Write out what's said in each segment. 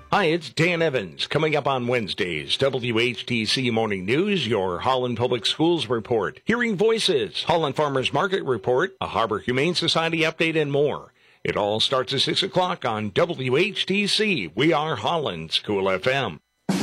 Hi, it's Dan Evans. Coming up on Wednesday's WHTC Morning News, your Holland Public Schools report, Hearing Voices, Holland Farmers Market report, a Harbor Humane Society update, and more. It all starts at 6 o'clock on WHTC. We are Holland's Cool FM.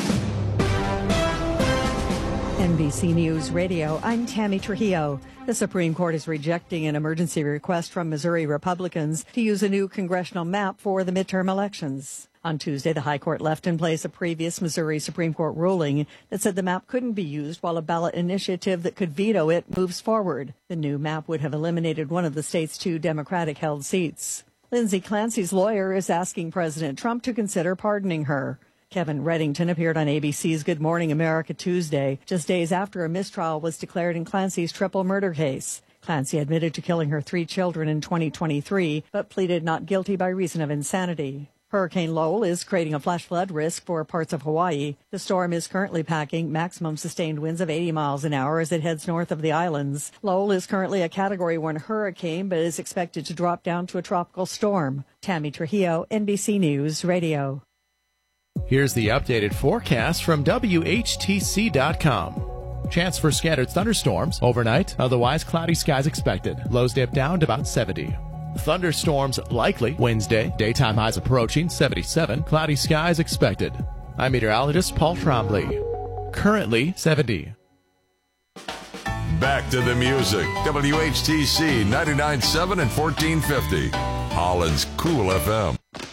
NBC News Radio, I'm Tammy Trujillo. The Supreme Court is rejecting an emergency request from Missouri Republicans to use a new congressional map for the midterm elections. On Tuesday, the High Court left in place a previous Missouri Supreme Court ruling that said the map couldn't be used while a ballot initiative that could veto it moves forward. The new map would have eliminated one of the state's 2 Democratic-held seats. Lindsay Clancy's lawyer is asking President Trump to consider pardoning her. Kevin Reddington appeared on ABC's Good Morning America Tuesday, just days after a mistrial was declared in Clancy's triple murder case. Clancy admitted to killing her 3 children in 2023, but pleaded not guilty by reason of insanity. Hurricane Lowell is creating a flash flood risk for parts of Hawaii. The storm is currently packing maximum sustained winds of 80 miles an hour as it heads north of the islands. Lowell is currently a Category 1 hurricane, but is expected to drop down to a tropical storm. Tammy Trujillo, NBC News Radio. Here's the updated forecast from WHTC.com. Chance for scattered thunderstorms overnight, otherwise cloudy skies expected. Lows dip down to about 70. Thunderstorms likely Wednesday. Daytime highs approaching 77. Cloudy skies expected. I'm meteorologist Paul Trombley. Currently 70. Back to the music. WHTC 99.7 and 1450. Holland's Cool FM.